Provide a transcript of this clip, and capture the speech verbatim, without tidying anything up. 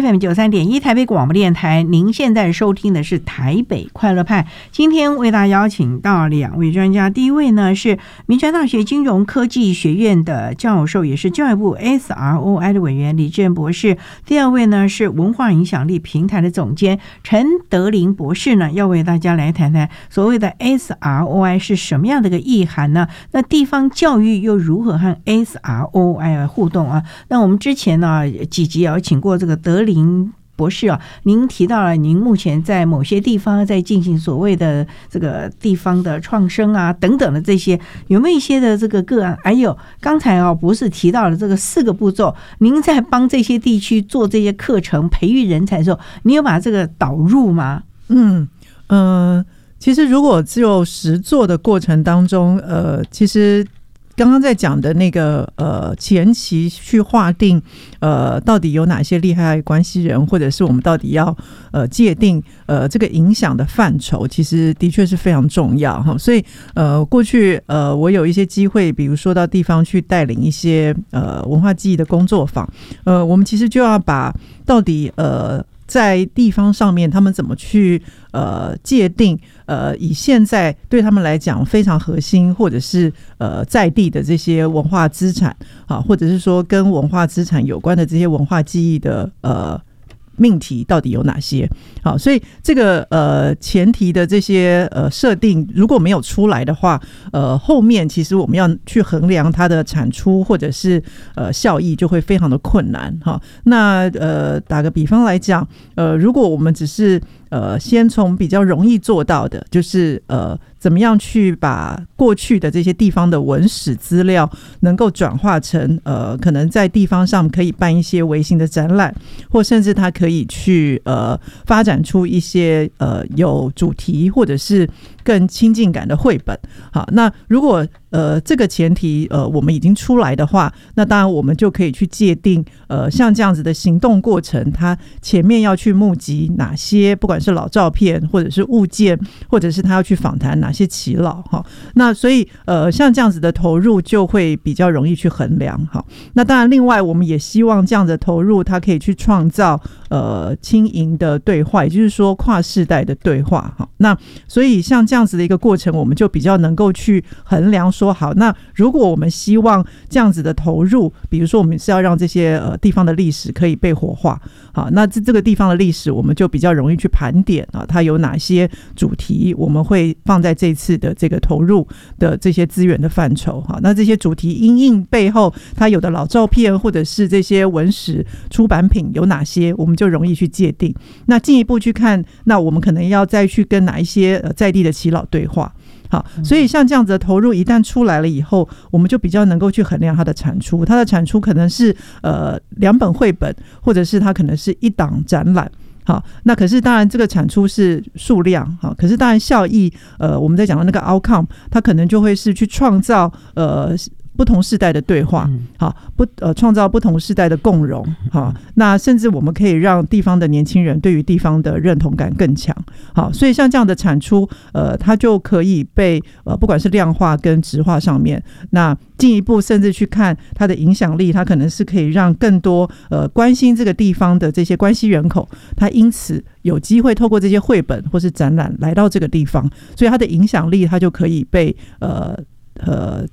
F M 九三点一台北广播电台，您现在收听的是台北快乐派。今天为大家邀请到两位专家，第一位呢是民传大学金融科技学院的教授，也是教育部 S R O I 的委员李志仁博士；第二位呢是文化影响力平台的总监陈德霖博士呢，要为大家来谈谈所谓的 S R O I 是什么样的一个意涵呢？那地方教育又如何和 S R O I 互动啊？那我们之前呢几集有请过这个德霖博士啊，您提到了您目前在某些地方在进行所谓的这个地方的创生啊等等的这些，有没有一些的这个个案？还有刚才啊博士提到了这个四个步骤，您在帮这些地区做这些课程培育人才的时候，你有把这个导入吗？ 嗯呃，其实如果只有实作的过程当中，呃，其实刚刚在讲的那个呃前期去划定呃到底有哪些利害关系人，或者是我们到底要呃界定呃这个影响的范畴，其实的确是非常重要哈。所以呃过去呃我有一些机会，比如说到地方去带领一些呃文化记忆的工作坊，呃我们其实就要把到底呃在地方上面他们怎么去呃界定呃以现在对他们来讲非常核心或者是呃在地的这些文化资产啊，或者是说跟文化资产有关的这些文化记忆的呃命题到底有哪些？好，所以这个呃前提的这些呃设定如果没有出来的话，呃后面其实我们要去衡量它的产出或者是呃效益就会非常的困难哈。那呃打个比方来讲，呃如果我们只是呃先从比较容易做到的，就是呃怎么样去把过去的这些地方的文史资料能够转化成呃可能在地方上可以办一些微型的展览，或甚至它可以去呃发展出一些呃有主题或者是更亲近感的绘本。好，那如果呃这个前提呃我们已经出来的话，那当然我们就可以去界定呃像这样子的行动过程，它前面要去募集哪些，不管是老照片或者是物件，或者是他要去访谈哪些耆老哈。那所以呃像这样子的投入就会比较容易去衡量哈。那当然另外我们也希望这样的投入它可以去创造呃轻盈的对话，也就是说跨世代的对话哈。那所以像这样子的一个过程，我们就比较能够去衡量说，好，那如果我们希望这样子的投入，比如说我们是要让这些呃地方的历史可以被活化，好，那这这个地方的历史我们就比较容易去盘点啊，它有哪些主题我们会放在这次的这个投入的这些资源的范畴哈。那这些主题因应背后它有的老照片或者是这些文史出版品有哪些，我们就容易去界定。那进一步去看，那我们可能要再去跟哪一些呃在地的耆老对话。好，所以像这样子的投入一旦出来了以后，我们就比较能够去衡量它的产出。它的产出可能是呃两本绘本，或者是它可能是一档展览。好，那可是当然这个产出是数量，好，可是当然效益，呃，我们在讲的那个 outcome， 它可能就会是去创造呃不同世代的对话，好，不呃创造不同世代的共融，好，那甚至我们可以让地方的年轻人对于地方的认同感更强，好，所以像这样的产出，呃，它就可以被呃不管是量化跟质化上面，那进一步甚至去看它的影响力，它可能是可以让更多呃关心这个地方的这些关系人口，它因此有机会透过这些绘本或是展览来到这个地方，所以它的影响力它就可以被呃呃